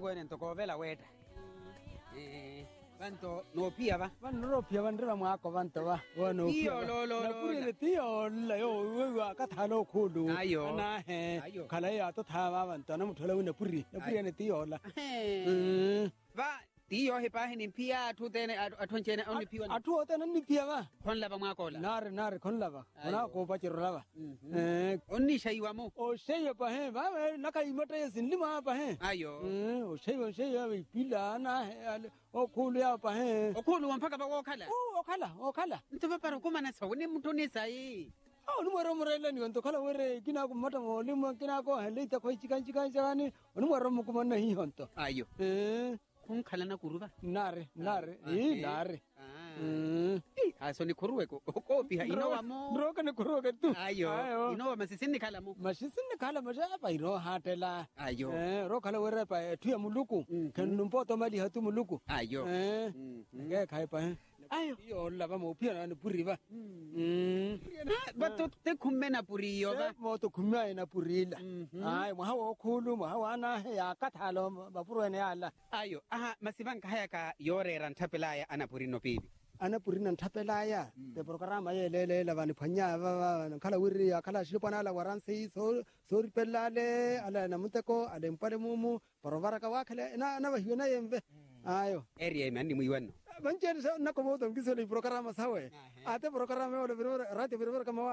kwene ntokovela weta. Vanto no pia va. Vanno pia vandira mwako vanto va. Wono pia. Napuri tio la yo wa kathalo khulu. Ayo. Na he. Khala ya to thava vanto na muthola wena puri. Napuri ne tio la. Va tio he pa he pia tu tene athonchene oni pia. Athu tene ni pia va. Khonla ba mwako la. Nare khonla va. Ona ko pa chirra va. Onni shaiwa mo. O shaiwa pa he va naka imota yesinlima pa he. Ayo. O shaiwa pila na he. O khulu ya pa he. O khulu mpaka ba okhala. Okhala. Ntoba para kuma na sawune mutone sai. Onu moro morela ni onto khala were kina ko mata ngoli mo kina ko hele ta khoi chikan jani onu moro mo kuma na hi honto. Ayo. Kun khala na kuruba. Nare. Nare. Aso ni kuruwe ko pia inowa mo. Bro kana kuruwe tu. Ayo. Inowa masisini khala mo. Masisini khala maja pa iro hatela. Ayo. Ro khala were pa thuya muluku. Kenumpo to mali hatu muluku. Ayo. Nge khai pa. Ayo. Yo la ba mo pia na puri ba. Bato te kumena puri yo ba. Mo to kumya na purila. Ai mo hawo khulu mo hawa na ya kathalo ba puru ne ala. Ayo. Aha masibang kaya ka yore ran thapelaya ana puri no pibi. Ana puri nan thapelaya. Te programa ye le la bani phanya ba khala wiri ya khala shilpana la waran sei so ripelale ala namuteko ale mpale mumu parovara ka wakhle na ba hiona yembe. Ayo. Area mani muiwano. Banchen na ko mo to ngisele programa sawe. Ate programa ole rate kama